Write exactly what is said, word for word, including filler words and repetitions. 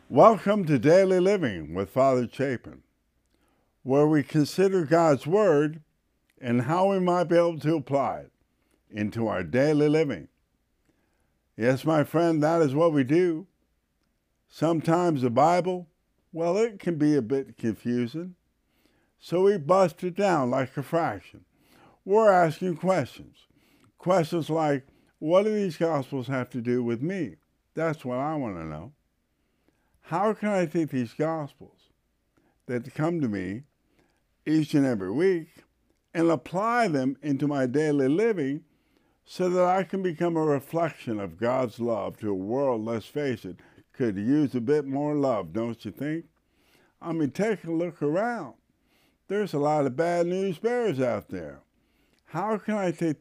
Welcome to Daily Living with Father Chapin, where we consider God's Word and how we might be able to apply it into our daily living. Yes, my friend, that is what we do. Sometimes the Bible, well, it can be a bit confusing, so we bust it down like a fraction. We're asking questions. Questions like, what do these Gospels have to do with me? That's what I want to know. How can I take these Gospels that come to me each and every week and apply them into my daily living so that I can become a reflection of God's love to a world, let's face it, could use a bit more love, don't you think? I mean, take a look around. There's a lot of bad news bears out there. How can I take